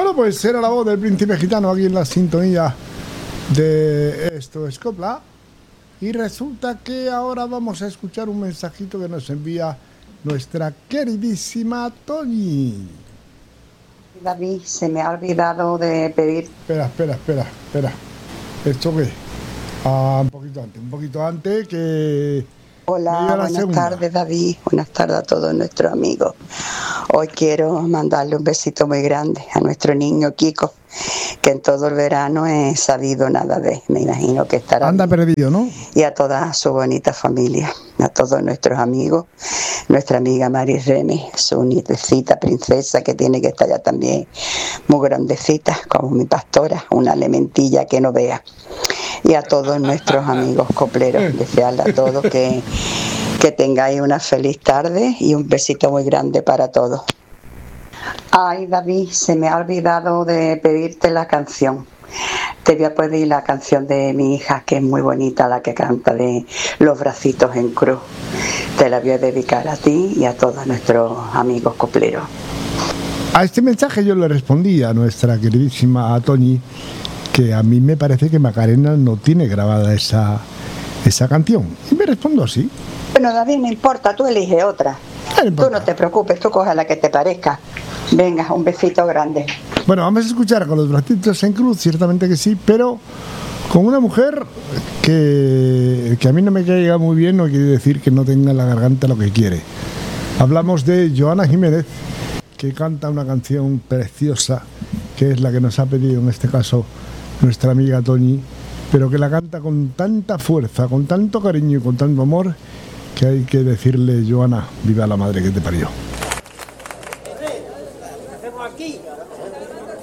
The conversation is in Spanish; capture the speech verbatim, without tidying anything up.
Bueno, pues era la voz del Príncipe Gitano aquí en la sintonía de Esto es Copla. Y resulta que ahora vamos a escuchar un mensajito que nos envía nuestra queridísima Toñi. David, se me ha olvidado de pedir... Espera, espera, espera, espera. ¿Esto qué? Ah, un poquito antes, un poquito antes que... Hola, buenas segunda. tardes David, buenas tardes a todos nuestros amigos. Hoy quiero mandarle un besito muy grande a nuestro niño Kiko, que en todo el verano he sabido nada de él, me imagino que estará anda bien. Perdido, ¿no? Y a toda su bonita familia, a todos nuestros amigos, nuestra amiga Mari Remy, su nietecita princesa que tiene que estar ya también muy grandecita, como mi pastora, una elementilla que no vea. Y a todos nuestros amigos copleros, desearle a todos que, que tengáis una feliz tarde y un besito muy grande para todos. Ay, David, se me ha olvidado de pedirte la canción. Te voy a pedir la canción de mi hija, que es muy bonita, la que canta de Los bracitos en cruz. Te la voy a dedicar a ti y a todos nuestros amigos copleros. A este mensaje yo le respondí a nuestra queridísima Toñi que a mí me parece que Macarena no tiene grabada esa, esa canción. Y me respondo así. Bueno, David, no importa, tú eliges otra. No importa. Tú no te preocupes, tú coge la que te parezca. Venga, un besito grande. Bueno, vamos a escuchar con Los bracitos en cruz, ciertamente que sí, pero con una mujer que, que a mí no me caiga muy bien, no quiere decir que no tenga en la garganta lo que quiere. Hablamos de Joana Jiménez, que canta una canción preciosa, que es la que nos ha pedido en este caso nuestra amiga Toñi, pero que la canta con tanta fuerza, con tanto cariño y con tanto amor, que hay que decirle: Joana, viva la madre que te parió.